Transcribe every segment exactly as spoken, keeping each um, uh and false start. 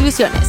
exclusiones.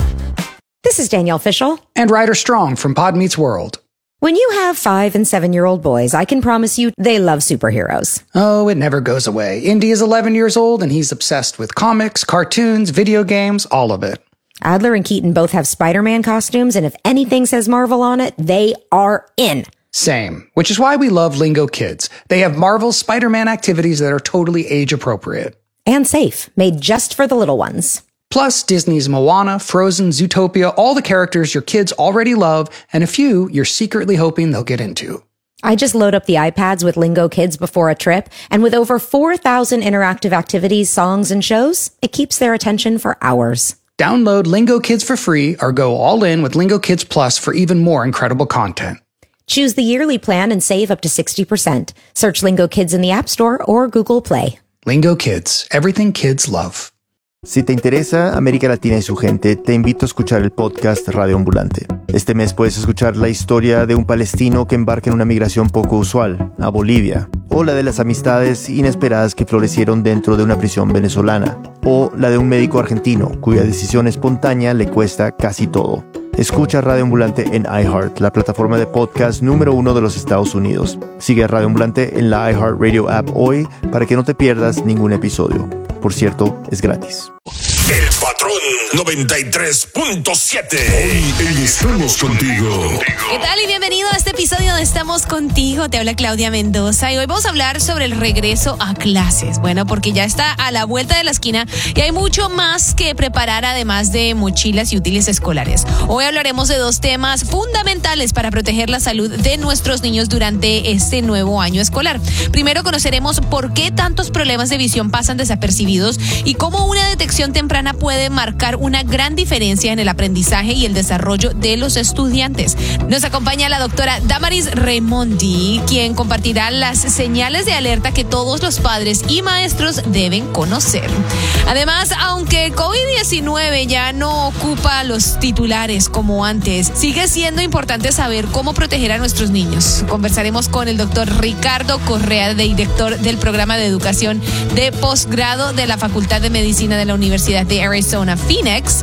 This is Danielle Fishel. And Ryder Strong from Pod Meets World. When you have five and seven-year-old boys, I can promise you they love superheroes. Oh, it never goes away. Indy is eleven years old, and he's obsessed with comics, cartoons, video games, all of it. Adler and Keaton both have Spider-Man costumes, and if anything says Marvel on it, they are in. Same, which is why we love Lingo Kids. They have Marvel's Spider-Man activities that are totally age-appropriate. And safe, made just for the little ones. Plus, Disney's Moana, Frozen, Zootopia, all the characters your kids already love, and a few you're secretly hoping they'll get into. I just load up the iPads with Lingo Kids before a trip, and with over four thousand interactive activities, songs, and shows, it keeps their attention for hours. Download Lingo Kids for free or go all in with Lingo Kids Plus for even more incredible content. Choose the yearly plan and save up to sixty percent. Search Lingo Kids in the App Store or Google Play. Lingo Kids, everything kids love. Si te interesa América Latina y su gente, te invito a escuchar el podcast Radio Ambulante. Este mes puedes escuchar la historia de un palestino que embarca en una migración poco usual, a Bolivia, o la de las amistades inesperadas que florecieron dentro de una prisión venezolana, o la de un médico argentino cuya decisión espontánea le cuesta casi todo. Escucha Radio Ambulante en iHeart, la plataforma de podcast número uno de los Estados Unidos. Sigue a Radio Ambulante en la iHeartRadio app hoy para que no te pierdas ningún episodio. Por cierto, es gratis. El Patrón noventa y tres punto siete. Hoy en Estamos Contigo. ¿Qué tal y bienvenido a este episodio de Estamos Contigo? Te habla Claudia Mendoza y hoy vamos a hablar sobre el regreso a clases. Bueno, porque ya está a la vuelta de la esquina y hay mucho más que preparar además de mochilas y útiles escolares. Hoy hablaremos de dos temas fundamentales para proteger la salud de nuestros niños durante este nuevo año escolar. Primero conoceremos por qué tantos problemas de visión pasan desapercibidos y cómo una detección temprana puede marcar una gran diferencia en el aprendizaje y el desarrollo de los estudiantes. Nos acompaña la doctora Damaris Raimondi, quien compartirá las señales de alerta que todos los padres y maestros deben conocer. Además, aunque COVID diecinueve ya no ocupa los titulares como antes, sigue siendo importante saber cómo proteger a nuestros niños. Conversaremos con el doctor Ricardo Correa, director del programa de educación de posgrado de la Facultad de Medicina de la Universidad de Arizona Phoenix,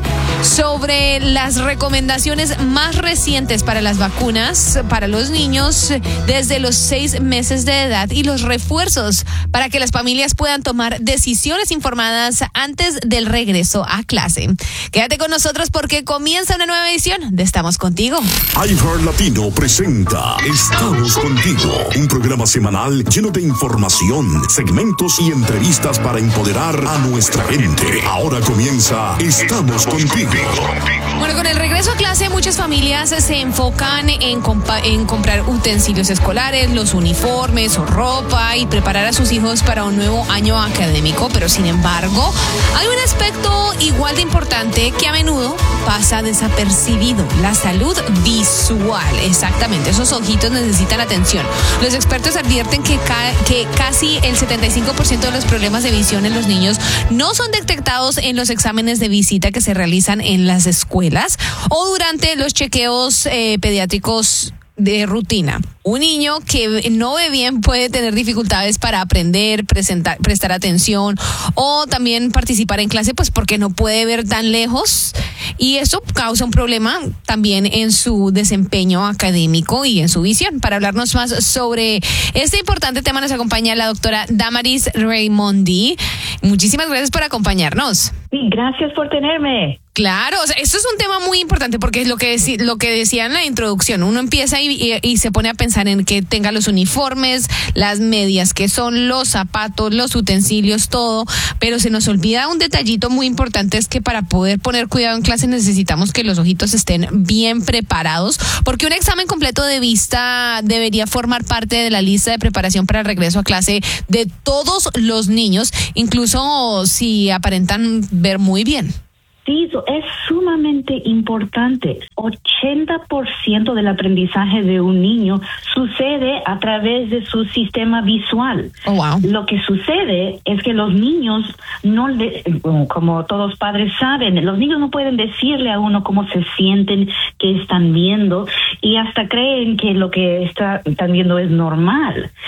sobre las recomendaciones más recientes para las vacunas para los niños desde los seis meses de edad y los refuerzos para que las familias puedan tomar decisiones informadas antes del regreso a clase. Quédate con nosotros porque comienza una nueva edición de Estamos Contigo. iHeart Latino presenta Estamos Contigo, un programa semanal lleno de información, segmentos y entrevistas para empoderar a nuestra gente. Ahora comienza Estamos Contigo. Bueno, con el regreso a clase, muchas familias se enfocan en, compa- en comprar utensilios escolares, los uniformes o ropa y preparar a sus hijos para un nuevo año académico, pero sin embargo, hay un aspecto igual de importante que a menudo pasa desapercibido: la salud visual. Exactamente, esos ojitos necesitan atención. Los expertos advierten que, ca- que casi el setenta y cinco por ciento de los problemas de visión en los niños no son detectados en los exámenes de visita que se realizan en las escuelas o durante los chequeos eh, pediátricos de rutina. Un niño que no ve bien puede tener dificultades para aprender, presentar, prestar atención o también participar en clase, pues porque no puede ver tan lejos, y eso causa un problema también en su desempeño académico y en su visión. Para hablarnos más sobre este importante tema nos acompaña la doctora Damaris Raimondi. Muchísimas gracias por acompañarnos. Sí, gracias por tenerme. Claro, o sea, esto es un tema muy importante porque es lo que, deci- lo que decía en la introducción. Uno empieza y, y, y se pone a pensar en que tenga los uniformes, las medias, que son los zapatos, los utensilios, todo, pero se nos olvida un detallito muy importante: es que para poder poner cuidado en clase necesitamos que los ojitos estén bien preparados, porque un examen completo de vista debería formar parte de la lista de preparación para el regreso a clase de todos los niños, incluso si aparentan ver muy bien. Sí, eso es sumamente importante. ochenta por ciento del aprendizaje de un niño sucede a través de su sistema visual. Oh, wow. Lo que sucede es que los niños no le, como todos padres saben, los niños no pueden decirle a uno cómo se sienten, qué están viendo, y hasta creen que lo que está, están viendo es normal.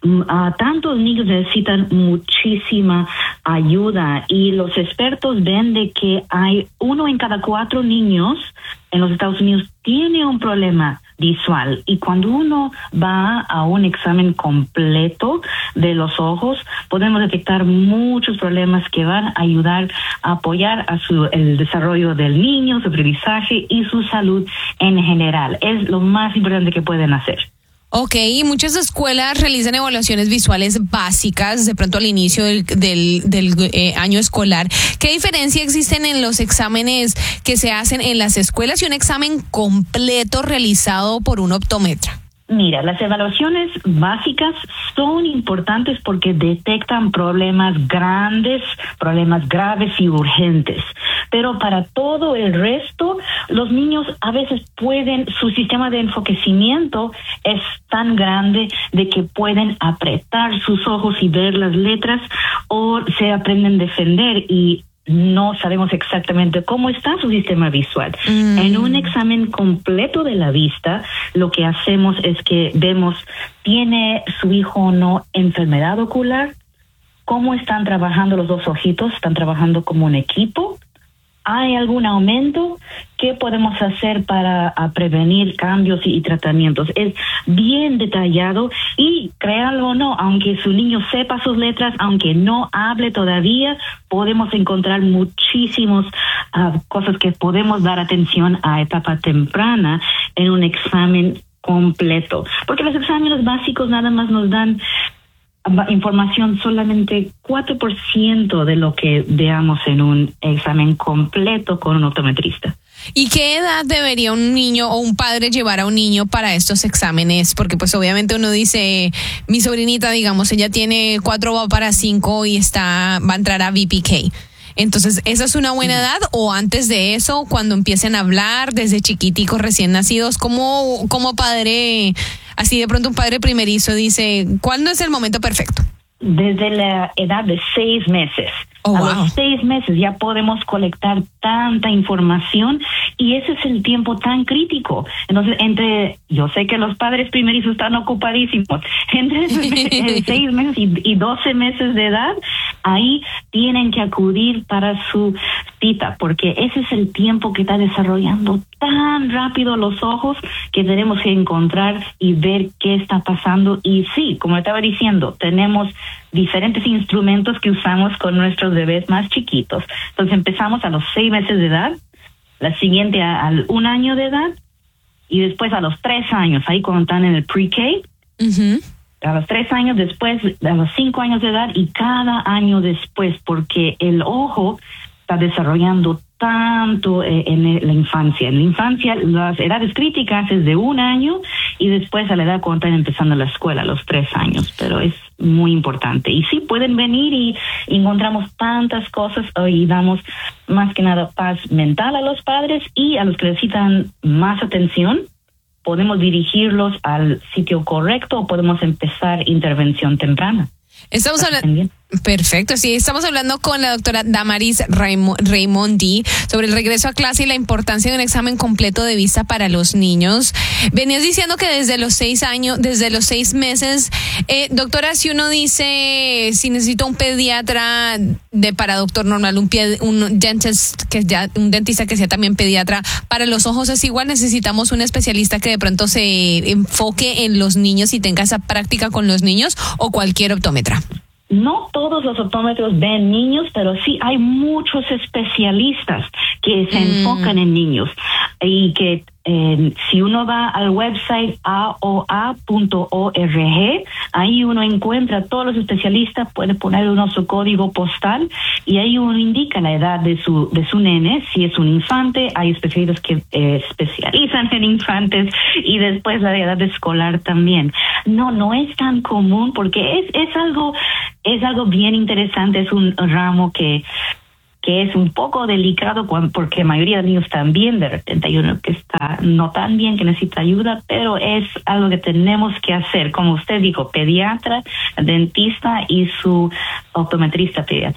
Uh, tantos niños necesitan muchísima ayuda y los expertos ven de que hay uno en cada cuatro niños en los Estados Unidos tiene un problema visual, y cuando uno va a un examen completo de los ojos podemos detectar muchos problemas que van a ayudar a apoyar a su el desarrollo del niño, su aprendizaje y su salud en general. Es lo más importante que pueden hacer. Ok, y muchas escuelas realizan evaluaciones visuales básicas de pronto al inicio del, del, del eh, año escolar. ¿Qué diferencia existen en los exámenes que se hacen en las escuelas y un examen completo realizado por un optómetra? Mira, las evaluaciones básicas son importantes porque detectan problemas grandes, problemas graves y urgentes. Pero para todo el resto, los niños a veces pueden, su sistema de enfoquecimiento es tan grande de que pueden apretar sus ojos y ver las letras, o se aprenden a defender y no sabemos exactamente cómo está su sistema visual. Mm. En un examen completo de la vista, lo que hacemos es que vemos, ¿tiene su hijo o no enfermedad ocular? ¿Cómo están trabajando los dos ojitos? ¿Están trabajando como un equipo? ¿Hay algún aumento? ¿Qué podemos hacer para a prevenir cambios y, y tratamientos? Es bien detallado y, créanlo o no, aunque su niño sepa sus letras, aunque no hable todavía, podemos encontrar muchísimas uh, cosas que podemos dar atención a etapa temprana en un examen completo. Porque los exámenes básicos nada más nos dan información solamente cuatro por ciento de lo que veamos en un examen completo con un optometrista. ¿Y qué edad debería un niño o un padre llevar a un niño para estos exámenes? Porque pues obviamente uno dice, mi sobrinita, digamos, ella tiene cuatro, va para cinco y está va a entrar a V P K. Entonces, ¿esa es una buena edad? ¿O antes de eso, cuando empiecen a hablar desde chiquiticos recién nacidos? ¿Cómo, como padre, así de pronto un padre primerizo dice, ¿cuándo es el momento perfecto? Desde la edad de seis meses. Oh, a wow. los seis meses ya podemos colectar tanta información y ese es el tiempo tan crítico. Entonces, entre, yo sé que los padres primerizos están ocupadísimos, entre seis meses y, y doce meses de edad, ahí tienen que acudir para su cita, porque ese es el tiempo que está desarrollando tan rápido los ojos que tenemos que encontrar y ver qué está pasando. Y sí, como estaba diciendo, tenemos diferentes instrumentos que usamos con nuestros bebés más chiquitos. Entonces empezamos a los seis meses de edad, la siguiente a, al un año de edad y después a los tres años, ahí cuando están en el pre-K, uh-huh. a los tres años después, a los cinco años de edad y cada año después, porque el ojo está desarrollando tanto eh, en la infancia. En la infancia las edades críticas es de un año y después a la edad cuando están empezando la escuela, a los tres años, pero es muy importante. Y sí, pueden venir y encontramos tantas cosas y damos más que nada paz mental a los padres y a los que necesitan más atención. Podemos dirigirlos al sitio correcto o podemos empezar intervención temprana. Estamos hablando, perfecto, sí, estamos hablando con la doctora Damaris Raimondi sobre el regreso a clase y la importancia de un examen completo de vista para los niños. Venías diciendo que desde los seis años, desde los seis meses, eh, doctora, si uno dice, si necesito un pediatra de para doctor normal, un, pie, un dentist que ya, un dentista que sea también pediatra, para los ojos es igual, necesitamos un especialista que de pronto se enfoque en los niños y tenga esa práctica con los niños, o cualquier optómetra. No todos los optómetros ven niños, pero sí hay muchos especialistas que se mm. enfocan en niños y que eh, si uno va al website a o a punto org, ahí uno encuentra a todos los especialistas, puede poner uno su código postal y ahí uno indica la edad de su de su nene. Si es un infante, hay especialistas que eh, especializan en infantes y después la edad escolar también. No, no es tan común porque es es algo es algo bien interesante, es un ramo que que es un poco delicado cuando, porque la mayoría de niños están bien, de repente hay uno que está no tan bien, que necesita ayuda, pero es algo que tenemos que hacer, como usted dijo, pediatra, dentista y su optometrista pediatra.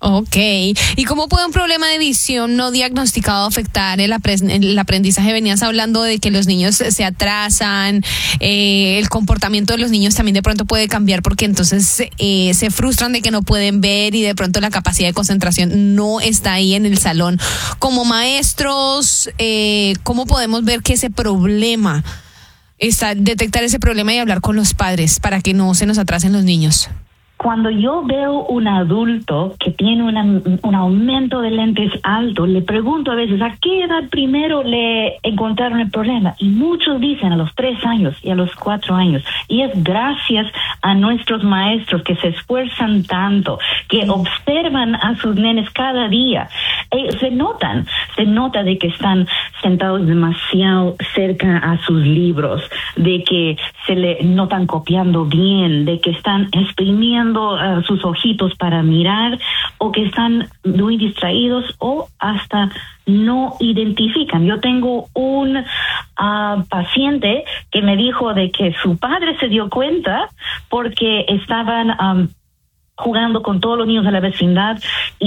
Ok. ¿Y cómo puede un problema de visión no diagnosticado afectar el, apre- el aprendizaje? Venías hablando de que los niños se atrasan, eh, el comportamiento de los niños también de pronto puede cambiar porque entonces eh, se frustran de que no pueden ver y de pronto la capacidad de concentración no está ahí en el salón. Como maestros, eh, ¿cómo podemos ver que ese problema está, detectar ese problema y hablar con los padres para que no se nos atrasen los niños? Cuando yo veo un adulto que tiene una, un aumento de lentes alto, le pregunto a veces, ¿a qué edad primero le encontraron el problema? Y muchos dicen a los tres años y a los cuatro años. Y es gracias a nuestros maestros que se esfuerzan tanto, que observan a sus nenes cada día. Ellos se notan, se nota de que están sentados demasiado cerca a sus libros, de que se le notan copiando bien, de que están exprimiendo Uh, sus ojitos para mirar o que están muy distraídos o hasta no identifican. Yo tengo un uh, paciente que me dijo de que su padre se dio cuenta porque estaban um, jugando con todos los niños de la vecindad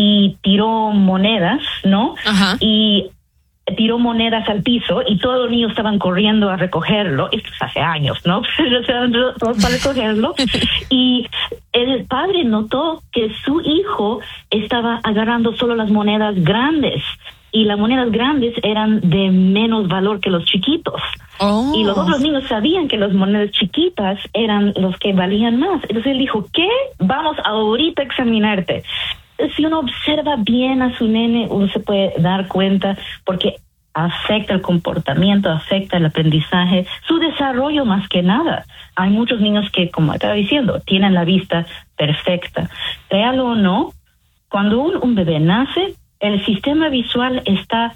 y tiró monedas, ¿no? Ajá. Y tiró monedas al piso y todos los niños estaban corriendo a recogerlo. Esto es hace años, ¿no? Todos para recogerlo. Y el padre notó que su hijo estaba agarrando solo las monedas grandes y las monedas grandes eran de menos valor que los chiquitos. Oh. Y los otros niños sabían que las monedas chiquitas eran los que valían más. Entonces él dijo, ¿qué? Vamos ahorita a examinarte. Si uno observa bien a su nene, uno se puede dar cuenta porque afecta el comportamiento, afecta el aprendizaje, su desarrollo más que nada. Hay muchos niños que, como estaba diciendo, tienen la vista perfecta. Créalo o no, cuando un, un bebé nace, el sistema visual está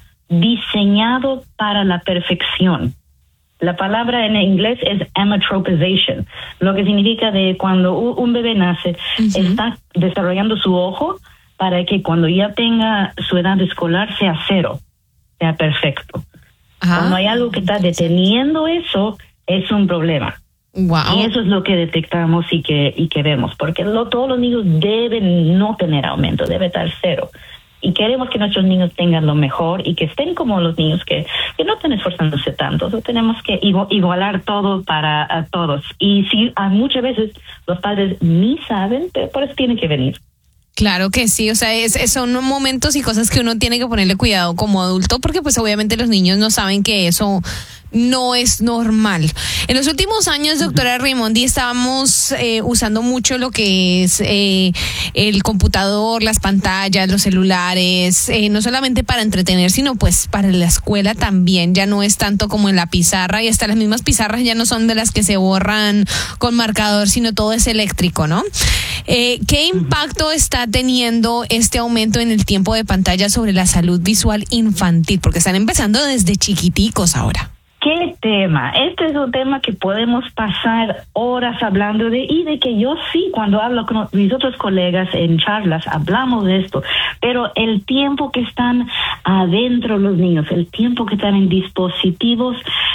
diseñado para la perfección. La palabra en inglés es ametropization, lo que significa de cuando un bebé nace, uh-huh. está desarrollando su ojo para que cuando ya tenga su edad escolar sea cero, sea perfecto. Ah, cuando hay algo que está deteniendo eso, es un problema. Wow. Y eso es lo que detectamos y que y que vemos, porque lo, todos los niños deben no tener aumento, debe estar cero. Y queremos que nuestros niños tengan lo mejor y que estén como los niños que, que no están esforzándose tanto. Entonces tenemos que igualar todo para a todos. Y sí, muchas veces los padres ni saben, pero por eso tienen que venir. Claro que sí, o sea, es, es, son momentos y cosas que uno tiene que ponerle cuidado como adulto, porque pues obviamente los niños no saben que eso no es normal. En los últimos años, doctora Raimondi, estábamos eh, usando mucho lo que es eh, el computador, las pantallas, los celulares, eh, no solamente para entretener, sino pues para la escuela también. Ya no es tanto como en la pizarra, y hasta las mismas pizarras ya no son de las que se borran con marcador, sino todo es eléctrico, ¿no? Eh, ¿Qué impacto está teniendo este aumento en el tiempo de pantalla sobre la salud visual infantil? Porque están empezando desde chiquiticos ahora. ¿Qué tema? Este es un tema que podemos pasar horas hablando de, y de que yo sí, cuando hablo con mis otros colegas en charlas, hablamos de esto, pero el tiempo que están adentro los niños, el tiempo que están en dispositivos,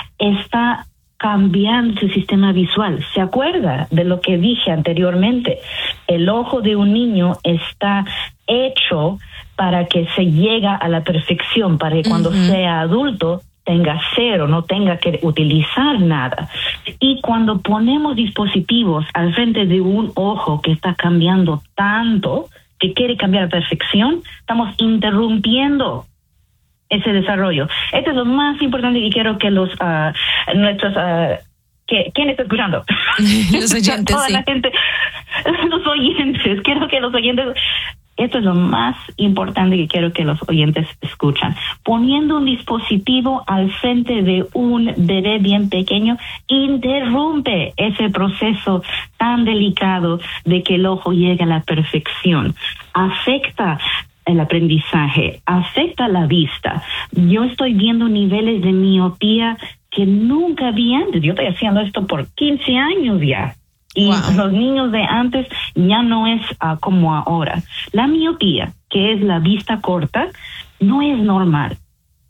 está cambiando su sistema visual. ¿Se acuerda de lo que dije anteriormente? El ojo de un niño está hecho para que se llegue a la perfección, para que cuando uh-huh. sea adulto tenga cero, no tenga que utilizar nada. Y cuando ponemos dispositivos al frente de un ojo que está cambiando tanto, que quiere cambiar a perfección, estamos interrumpiendo ese desarrollo. Esto es lo más importante que quiero que los uh, nuestros uh, que ¿quién está escuchando? Los oyentes. Toda sí. la gente, los oyentes. Quiero que los oyentes. Esto es lo más importante que quiero que los oyentes escuchan. Poniendo un dispositivo al frente de un bebé bien pequeño interrumpe ese proceso tan delicado de que el ojo llegue a la perfección. Afecta el aprendizaje, afecta la vista. Yo estoy viendo niveles de miopía que nunca vi antes. Yo estoy haciendo esto por quince años ya. Y wow. los niños de antes ya no es uh, como ahora. La miopía, que es la vista corta, no es normal.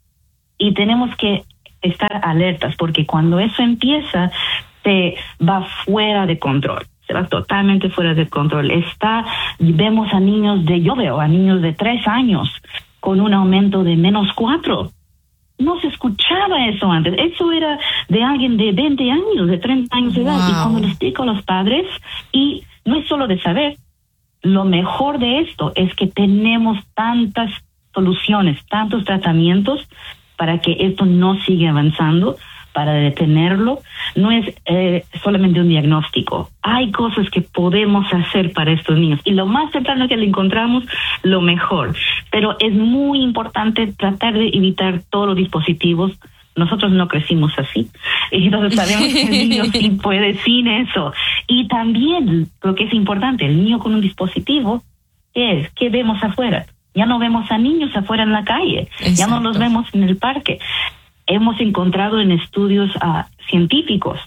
Y tenemos que estar alertas, porque cuando eso empieza, se va fuera de control. se va totalmente fuera de control. Está, vemos a niños de, yo veo a niños de tres años con un aumento de menos cuatro. No se escuchaba eso antes. Eso era de alguien de veinte años, de treinta años de edad. Wow. Y cuando le explico a los padres, y no es solo de saber, lo mejor de esto es que tenemos tantas soluciones, tantos tratamientos para que esto no siga avanzando, para detenerlo. No es eh, solamente un diagnóstico. Hay cosas que podemos hacer para estos niños. Y lo más temprano que lo encontramos, lo mejor. Pero es muy importante tratar de evitar todos los dispositivos. Nosotros no crecimos así. Entonces sabemos que el niño sí puede sin eso. Y también, lo que es importante, el niño con un dispositivo, ¿qué es? ¿Qué vemos afuera? Ya no vemos a niños afuera en la calle. Exacto. Ya no los vemos en el parque. Hemos encontrado en estudios uh, científicos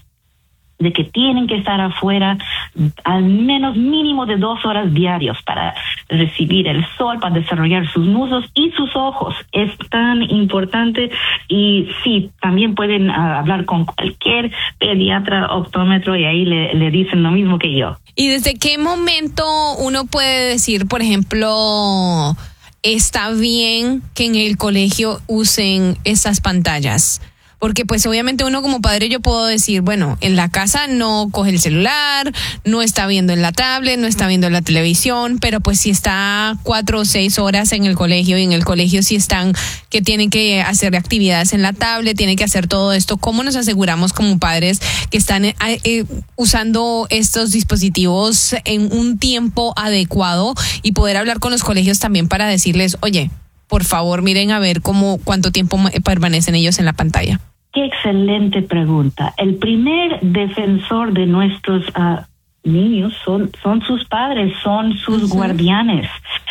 de que tienen que estar afuera al menos mínimo de dos horas diarios para recibir el sol, para desarrollar sus muslos y sus ojos. Es tan importante. Y sí, también pueden uh, hablar con cualquier pediatra, optómetro, y ahí le, le dicen lo mismo que yo. ¿Y desde qué momento uno puede decir, por ejemplo, está bien que en el colegio usen esas pantallas? Porque pues obviamente uno como padre yo puedo decir, bueno, en la casa no coge el celular, no está viendo en la tablet, no está viendo en la televisión, pero pues si está cuatro o seis horas en el colegio, y en el colegio sí están que tienen que hacer actividades en la tablet, tienen que hacer todo esto, ¿cómo nos aseguramos como padres que están eh, eh, usando estos dispositivos en un tiempo adecuado, y poder hablar con los colegios también para decirles, oye, por favor miren a ver cómo cuánto tiempo permanecen ellos en la pantalla? Qué excelente pregunta. El primer defensor de nuestros uh, niños son, son sus padres, son sus uh-huh. guardianes.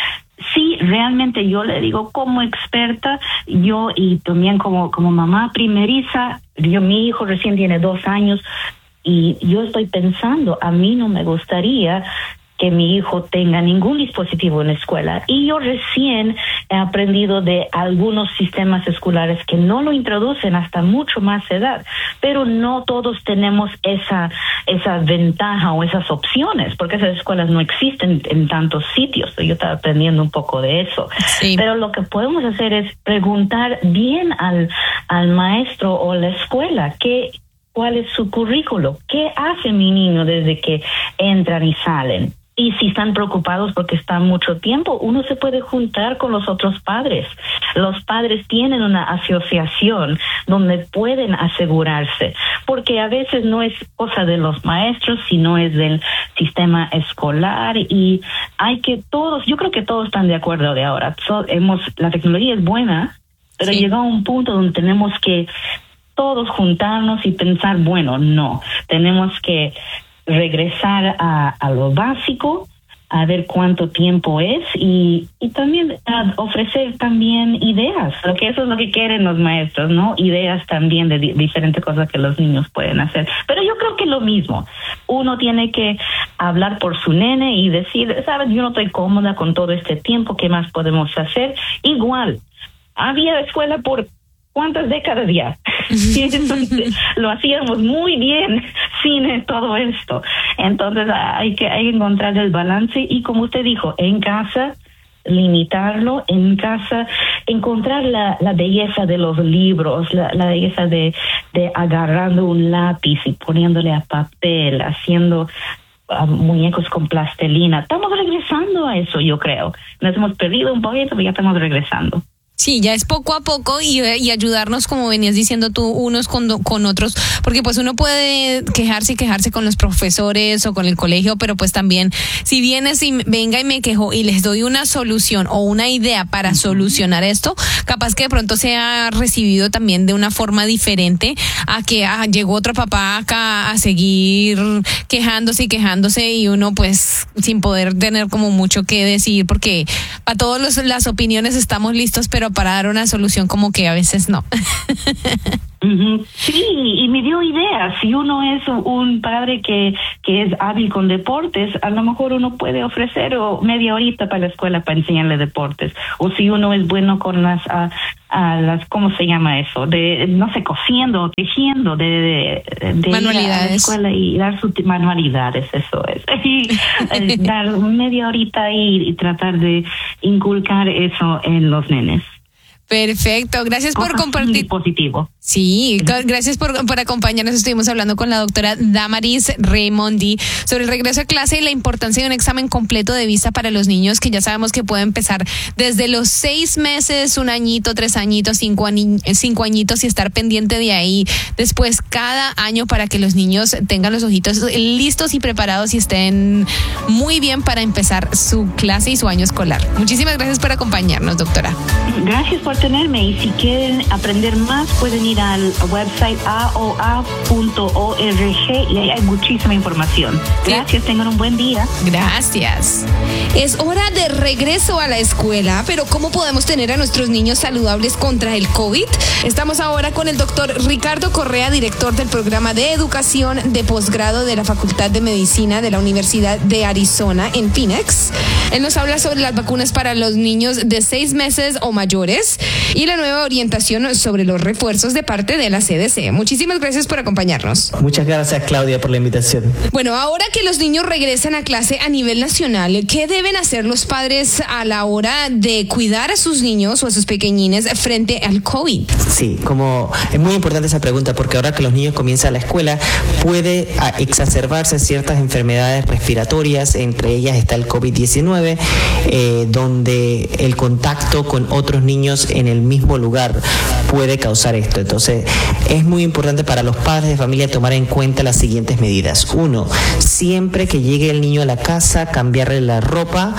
Sí, realmente yo le digo como experta, yo y también como, como mamá primeriza, yo, mi hijo recién tiene dos años y yo estoy pensando, a mí no me gustaría que mi hijo tenga ningún dispositivo en la escuela. Y yo recién he aprendido de algunos sistemas escolares que no lo introducen hasta mucho más edad, pero no todos tenemos esa esa ventaja o esas opciones, porque esas escuelas no existen en tantos sitios. Yo estaba aprendiendo un poco de eso. Sí. Pero lo que podemos hacer es preguntar bien al, al maestro o la escuela qué cuál es su currículo, qué hace mi niño desde que entran y salen. Y si están preocupados porque están mucho tiempo, uno se puede juntar con los otros padres. Los padres tienen una asociación donde pueden asegurarse, porque a veces no es cosa de los maestros, sino es del sistema escolar, y hay que todos, yo creo que todos están de acuerdo de ahora. So, hemos, la tecnología es buena, pero sí. Llegó a un punto donde tenemos que todos juntarnos y pensar, bueno, no, tenemos que regresar a, a lo básico, a ver cuánto tiempo es, y, y también uh, ofrecer también ideas, porque eso es lo que quieren los maestros, ¿no? Ideas también de di- diferentes cosas que los niños pueden hacer. Pero yo creo que lo mismo, uno tiene que hablar por su nene y decir, sabes, yo no estoy cómoda con todo este tiempo, ¿qué más podemos hacer? Igual, había escuela por ¿cuántas décadas ya? Entonces, lo hacíamos muy bien sin todo esto. Entonces hay que, hay que encontrar el balance, y como usted dijo, en casa limitarlo, en casa encontrar la, la belleza de los libros, la, la belleza de, de agarrando un lápiz y poniéndole a papel, haciendo uh, muñecos con plastilina. Estamos regresando a eso, yo creo. Nos hemos perdido un poquito, pero ya estamos regresando. Sí, ya es poco a poco, y, y ayudarnos, como venías diciendo tú, unos con, con otros, porque pues uno puede quejarse y quejarse con los profesores o con el colegio, pero pues también si vienes y venga y me quejo y les doy una solución o una idea para solucionar esto, capaz que de pronto sea recibido también de una forma diferente a que ah, llegó otro papá acá a seguir quejándose y quejándose, y uno pues sin poder tener como mucho que decir, porque para todas las opiniones estamos listos, pero para dar una solución como que a veces no. Uh-huh. Sí, y me dio ideas. Si uno es un padre que, que es hábil con deportes, a lo mejor uno puede ofrecer o media horita para la escuela para enseñarle deportes. O si uno es bueno con las, a, a las ¿cómo se llama eso? De, no sé, cosiendo o tejiendo, de, de, de manualidades. Ir a la escuela y dar sus manualidades, eso es. Y eh, dar media horita y, y tratar de inculcar eso en los nenes. Perfecto, gracias por compartir. Positivo. Sí, gracias por, por acompañarnos. Estuvimos hablando con la doctora Damaris Raimondi sobre el regreso a clase y la importancia de un examen completo de vista para los niños, que ya sabemos que puede empezar desde los seis meses, un añito, tres añitos, cinco, añi, cinco añitos y estar pendiente de ahí después cada año para que los niños tengan los ojitos listos y preparados y estén muy bien para empezar su clase y su año escolar. Muchísimas gracias por acompañarnos, doctora. Gracias por tenerme y si quieren aprender más pueden ir al website a o a punto org y ahí hay muchísima información. Gracias, tengan un buen día. Gracias. Es hora de regreso a la escuela, pero ¿cómo podemos tener a nuestros niños saludables contra el COVID? Estamos ahora con el doctor Ricardo Correa, director del programa de educación de posgrado de la Facultad de Medicina de la Universidad de Arizona en Phoenix. Él nos habla sobre las vacunas para los niños de seis meses o mayores y la nueva orientación sobre los refuerzos de parte de la C D C. Muchísimas gracias por acompañarnos. Muchas gracias, Claudia, por la invitación. Bueno, ahora que los niños regresan a clase a nivel nacional, ¿qué deben hacer los padres a la hora de cuidar a sus niños o a sus pequeñines frente al COVID? Sí, como es muy importante esa pregunta porque ahora que los niños comienzan la escuela puede exacerbarse ciertas enfermedades respiratorias, entre ellas está el COVID diecinueve, eh, donde el contacto con otros niños en el mismo lugar puede causar esto. Entonces, es muy importante para los padres de familia tomar en cuenta las siguientes medidas. Uno, siempre que llegue el niño a la casa, cambiarle la ropa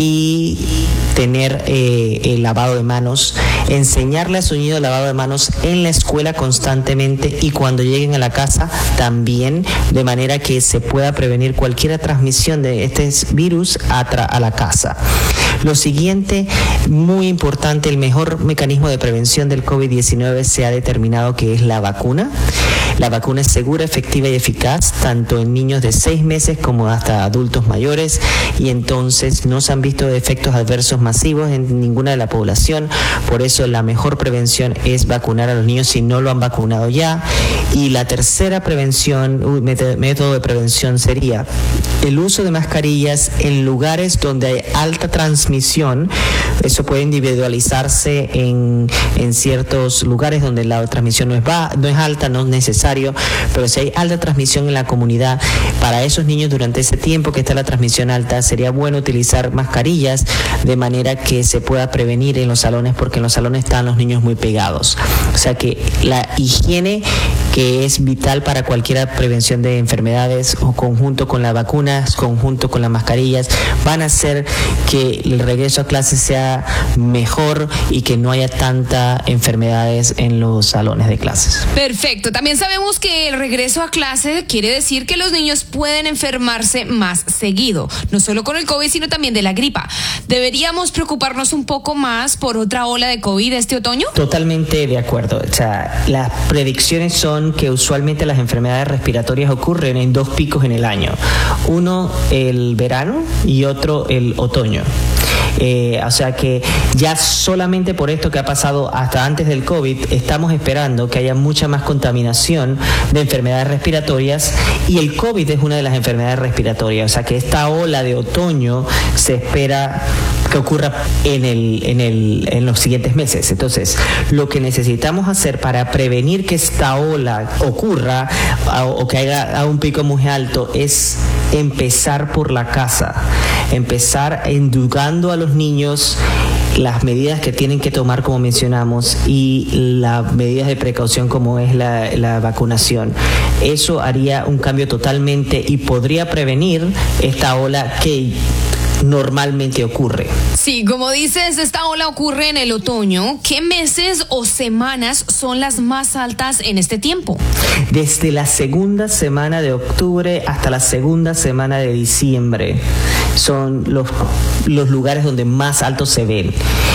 y tener eh, el lavado de manos, enseñarle a su niño el lavado de manos en la escuela constantemente y cuando lleguen a la casa también, de manera que se pueda prevenir cualquier transmisión de este virus a, tra- a la casa. Lo siguiente, muy importante, el mejor mecanismo de prevención del COVID diecinueve se ha determinado que es la vacuna. La vacuna es segura, efectiva y eficaz, tanto en niños de seis meses como hasta adultos mayores, y entonces no se han visto efectos adversos masivos en ninguna de la población. Por eso la mejor prevención es vacunar a los niños si no lo han vacunado ya. Y la tercera prevención, método de prevención sería el uso de mascarillas en lugares donde hay alta transmisión. Eso puede individualizarse en, en ciertos lugares donde la transmisión no es, ba, no es alta, no es necesario, pero si hay alta transmisión en la comunidad, para esos niños durante ese tiempo que está la transmisión alta, sería bueno utilizar mascarillas de manera que se pueda prevenir en los salones, porque en los salones están los niños muy pegados. O sea que la higiene, que es vital para cualquier prevención de enfermedades, o conjunto con las vacunas, conjunto con las mascarillas, van a hacer que el regreso a clases sea mejor y que no haya tantas enfermedades en los salones de clases. Perfecto. También sabemos que el regreso a clase quiere decir que los niños pueden enfermarse más seguido, no solo con el COVID, sino también de la gripa. ¿Deberíamos preocuparnos un poco más por otra ola de COVID este otoño? Totalmente de acuerdo. O sea, las predicciones son que usualmente las enfermedades respiratorias ocurren en dos picos en el año. Uno el verano y otro el otoño. Eh, o sea que ya solamente por esto que ha pasado hasta antes del COVID, estamos esperando que haya mucha más contaminación de enfermedades respiratorias, y el COVID es una de las enfermedades respiratorias. O sea que esta ola de otoño se espera que ocurra en, el, en, el, en los siguientes meses. Entonces, lo que necesitamos hacer para prevenir que esta ola ocurra o que haya un pico muy alto es empezar por la casa, empezar educando a los niños las medidas que tienen que tomar, como mencionamos, y las medidas de precaución como es la, la vacunación. Eso haría un cambio totalmente y podría prevenir esta ola que normalmente ocurre. Sí, como dices, esta ola ocurre en el otoño. ¿Qué meses o semanas son las más altas en este tiempo? Desde la segunda semana de octubre hasta la segunda semana de diciembre son los, los lugares donde más altos se ven.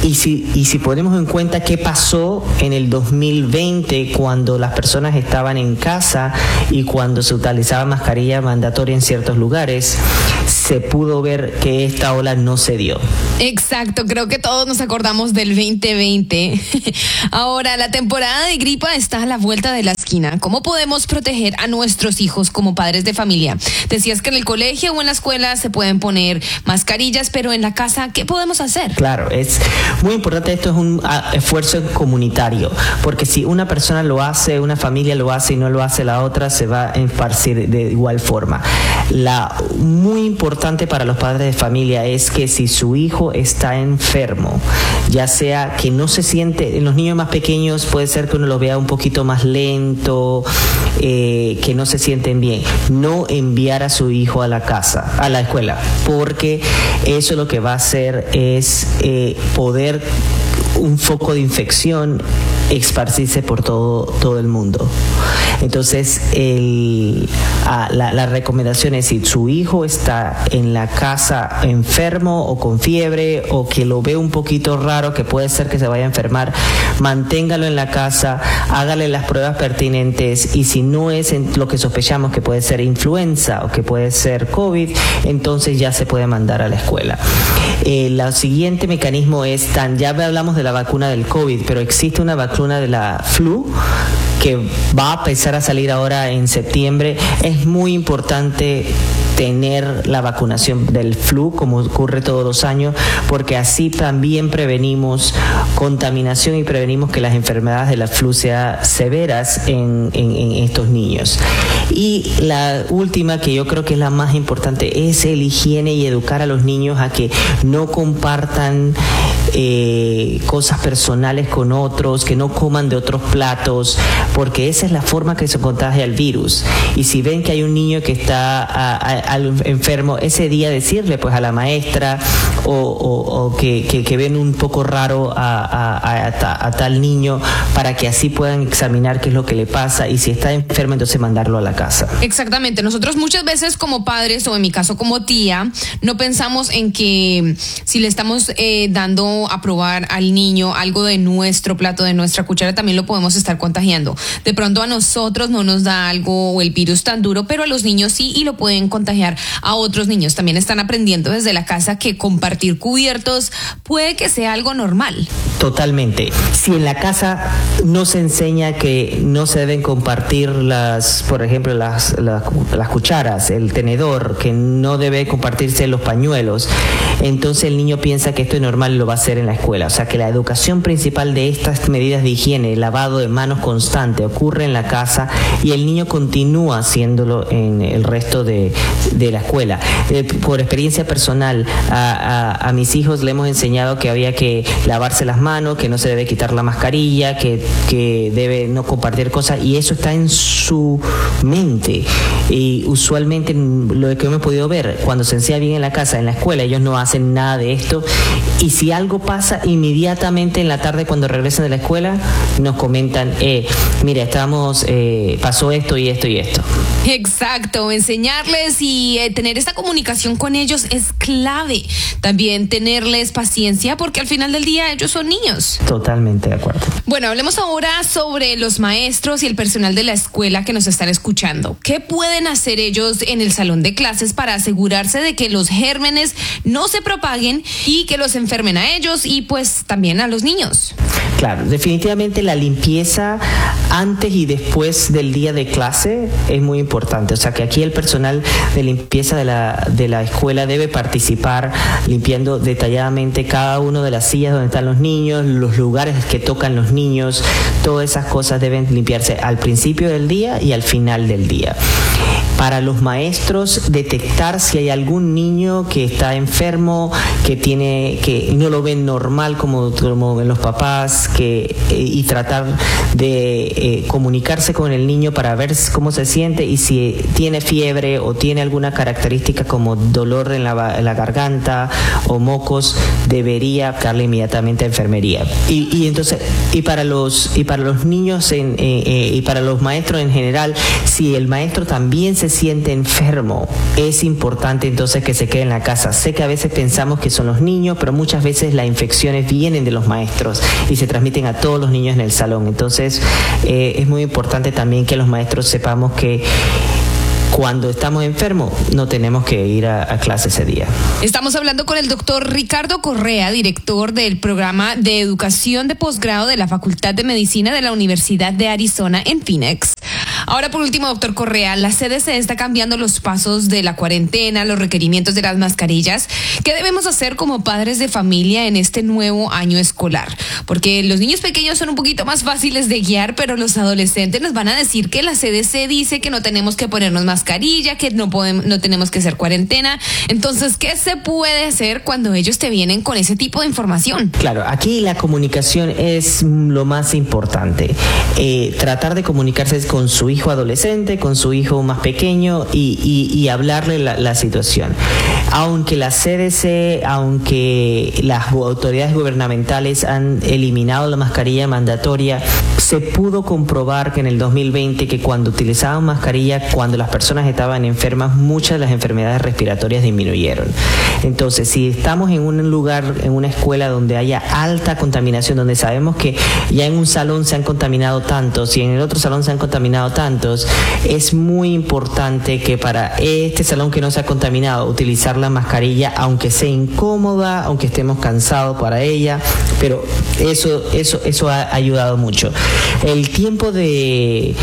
Y si, y si ponemos en cuenta qué pasó en el dos mil veinte cuando las personas estaban en casa y cuando se utilizaba mascarilla mandatoria en ciertos lugares, se pudo ver que esta ola no se dio. Exacto, creo que todos nos acordamos del veinte veinte. Ahora, la temporada de gripa está a la vuelta de la esquina. ¿Cómo podemos proteger a nuestros hijos como padres de familia? Decías que en el colegio o en la escuela se pueden poner mascarillas, pero en la casa, ¿qué podemos hacer? Claro, es muy importante. Esto es un uh, esfuerzo comunitario, porque si una persona lo hace, una familia lo hace y no lo hace la otra, se va a esparcir de igual forma. La muy importante para los padres de familia es que si su hijo está enfermo, ya sea que no se siente, en los niños más pequeños puede ser que uno los vea un poquito más lento, eh, que no se sienten bien, no enviar a su hijo a la casa, a la escuela, porque eso lo que va a hacer es eh, poder un foco de infección esparcirse por todo, todo el mundo. Entonces, el, a, la, la recomendación es: si su hijo está en la casa enfermo o con fiebre o que lo ve un poquito raro, que puede ser que se vaya a enfermar, manténgalo en la casa, hágale las pruebas pertinentes, y si no es en lo que sospechamos que puede ser influenza o que puede ser COVID, entonces ya se puede mandar a la escuela. El eh, siguiente mecanismo es, tan, ya hablamos de la vacuna del COVID, pero existe una vacuna de la flu que va a empezar a salir ahora en septiembre. Es muy importante tener la vacunación del flu, como ocurre todos los años, porque así también prevenimos contaminación y prevenimos que las enfermedades de la flu sean severas en, en, en estos niños. Y la última, que yo creo que es la más importante, es el higiene y educar a los niños a que no compartan eh, cosas personales con otros, que no coman de otros platos, porque esa es la forma que se contagia el virus. Y si ven que hay un niño que está a, a, al enfermo, ese día decirle pues a la maestra o, o, o que, que, que ven un poco raro a, a, a, a, a tal niño, para que así puedan examinar qué es lo que le pasa, y si está enfermo entonces mandarlo a la casa. Exactamente, nosotros muchas veces como padres, o en mi caso como tía, no pensamos en que si le estamos eh, dando a probar al niño algo de nuestro plato, de nuestra cuchara, también lo podemos estar contagiando. De pronto a nosotros no nos da algo o el virus tan duro, pero a los niños sí, y lo pueden contagiar a otros niños. También están aprendiendo desde la casa que compartir cubiertos puede que sea algo normal. Totalmente. Si en la casa no se enseña que no se deben compartir las, por ejemplo, las, las, las cucharas, el tenedor, que no debe compartirse los pañuelos, entonces el niño piensa que esto es normal y lo va a hacer en la escuela. O sea que la educación principal de estas medidas de higiene, lavado de manos constante, ocurre en la casa, y el niño continúa haciéndolo en el resto de, de la escuela. Eh, por experiencia personal, a, a, a mis hijos le hemos enseñado que había que lavarse las manos, que no se debe quitar la mascarilla, que, que debe no compartir cosas, y eso está en su mente. Y usualmente lo que hemos podido ver, cuando se enseña bien en la casa, en la escuela, ellos no hacen nada de esto, y si algo pasa, inmediatamente en la tarde cuando regresan de la escuela nos comentan, eh, mira, estamos, eh, pasó esto y esto y esto. Exacto, enseñarles y eh, tener esta comunicación con ellos es clave. También tenerles paciencia, porque al final del día ellos son niños. Totalmente de acuerdo. Bueno, hablemos ahora sobre los maestros y el personal de la escuela que nos están escuchando. ¿Qué pueden hacer ellos en el salón de clases para asegurarse de que los gérmenes no se propaguen y que los enfermen a ellos y pues también a los niños? Claro, definitivamente la limpieza antes y después del día de clase es muy importante. O sea que aquí el personal de limpieza de la, de la escuela debe participar limpiando detalladamente cada una de las sillas donde están los niños, los lugares que tocan los niños. Todas esas cosas deben limpiarse al principio del día y al final del día. Para los maestros, detectar si hay algún niño que está enfermo, que tiene, que no lo ven normal como, como ven los papás, que, eh, y tratar de eh, comunicarse con el niño para ver cómo se siente, y si tiene fiebre o tiene alguna característica como dolor en la, en la garganta o mocos, debería darle inmediatamente a enfermería. Y, y entonces, y para los, y para los niños en, eh, eh, y para los maestros en general, si el maestro también se siente enfermo, es importante entonces que se quede en la casa. Sé que a veces pensamos que son los niños, pero muchas veces las infecciones vienen de los maestros y se transmiten a todos los niños en el salón. Entonces eh, es muy importante también que los maestros sepamos que cuando estamos enfermos no tenemos que ir a, a clase ese día. Estamos hablando con el doctor Ricardo Correa, director del programa de educación de posgrado de la Facultad de Medicina de la Universidad de Arizona en Phoenix. Ahora, por último, doctor Correa, la C D C está cambiando los pasos de la cuarentena, los requerimientos de las mascarillas. ¿Qué debemos hacer como padres de familia en este nuevo año escolar? Porque los niños pequeños son un poquito más fáciles de guiar, pero los adolescentes nos van a decir que la C D C dice que no tenemos que ponernos mascarilla, que no podemos, no tenemos que hacer cuarentena. Entonces, ¿qué se puede hacer cuando ellos te vienen con ese tipo de información? Claro, aquí la comunicación es lo más importante. Eh, tratar de comunicarse con su hijo adolescente, con su hijo más pequeño y, y, y hablarle la, la situación. Aunque la C D C, aunque las autoridades gubernamentales han eliminado la mascarilla mandatoria, se pudo comprobar que en el dos mil veinte que cuando utilizaban mascarilla, cuando las personas estaban enfermas, muchas de las enfermedades respiratorias disminuyeron. Entonces, si estamos en un lugar, en una escuela donde haya alta contaminación, donde sabemos que ya en un salón se han contaminado tantos y en el otro salón se han contaminado tantos, es muy importante que para este salón que no se ha contaminado, utilizar la mascarilla, aunque sea incómoda, aunque estemos cansados para ella, pero eso, eso, eso ha ayudado mucho. El tiempo de,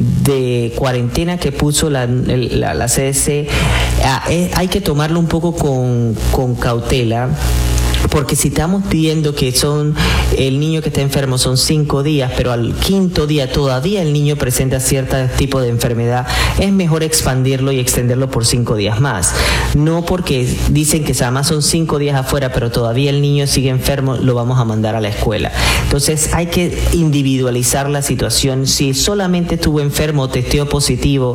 de cuarentena que puso la, la, la C D C, eh, hay que tomarlo un poco con, con cautela. Porque si estamos pidiendo que son el niño que está enfermo son cinco días, pero al quinto día todavía el niño presenta cierto tipo de enfermedad, es mejor expandirlo y extenderlo por cinco días más. No porque dicen que además son cinco días afuera, pero todavía el niño sigue enfermo, lo vamos a mandar a la escuela. Entonces hay que individualizar la situación. Si solamente estuvo enfermo, testeó positivo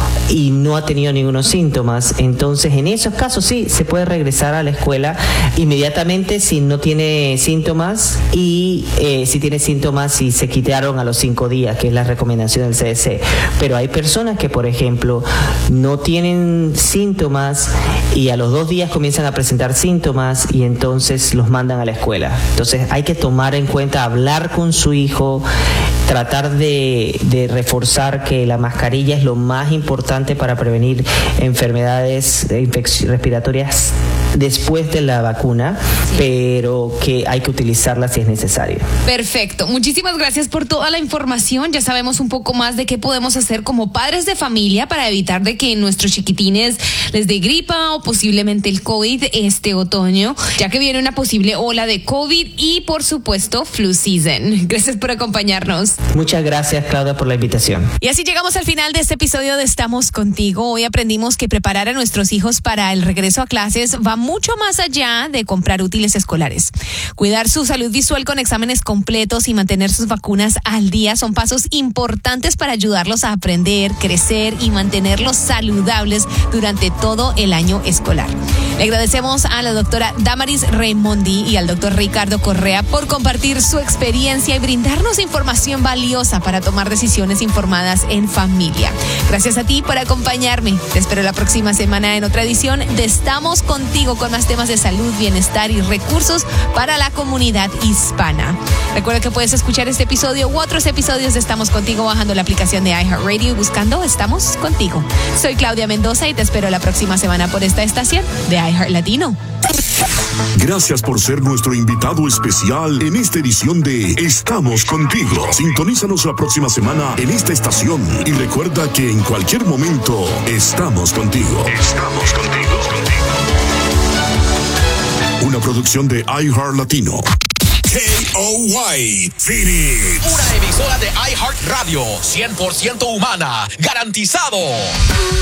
y no ha tenido ningunos síntomas, entonces en esos casos sí, se puede regresar a la escuela inmediatamente si no tiene síntomas y eh, si tiene síntomas y se quitaron a los cinco días, que es la recomendación del C D C. Pero hay personas que, por ejemplo, no tienen síntomas y a los dos días comienzan a presentar síntomas y entonces los mandan a la escuela. Entonces hay que tomar en cuenta, hablar con su hijo, tratar de, de reforzar que la mascarilla es lo más importante para prevenir enfermedades respiratorias después de la vacuna, sí, pero que hay que utilizarla si es necesario. Perfecto. Muchísimas gracias por toda la información. Ya sabemos un poco más de qué podemos hacer como padres de familia para evitar de que nuestros chiquitines les dé gripa o posiblemente el COVID este otoño, ya que viene una posible ola de COVID y, por supuesto, flu season. Gracias por acompañarnos. Muchas gracias, Claudia, por la invitación. Y así llegamos al final de este episodio de Estamos Contigo. Hoy aprendimos que preparar a nuestros hijos para el regreso a clases va mucho más allá de comprar útiles escolares. Cuidar su salud visual con exámenes completos y mantener sus vacunas al día son pasos importantes para ayudarlos a aprender, crecer y mantenerlos saludables durante todo el año escolar. Le agradecemos a la doctora Damaris Raimondi y al doctor Ricardo Correa por compartir su experiencia y brindarnos información valiosa para tomar decisiones informadas en familia. Gracias a ti por acompañarme. Te espero la próxima semana en otra edición de Estamos Contigo, con más temas de salud, bienestar y recursos para la comunidad hispana. Recuerda que puedes escuchar este episodio u otros episodios de Estamos Contigo bajando la aplicación de iHeartRadio y buscando Estamos Contigo. Soy Claudia Mendoza y te espero la próxima semana por esta estación de iHeart Latino. Gracias por ser nuestro invitado especial en esta edición de Estamos Contigo. Sintonízanos la próxima semana en esta estación y recuerda que en cualquier momento estamos contigo. Estamos contigo. Una producción de iHeart Latino. K O Y Phoenix. Una emisora de iHeart Radio, cien por ciento humana, garantizado.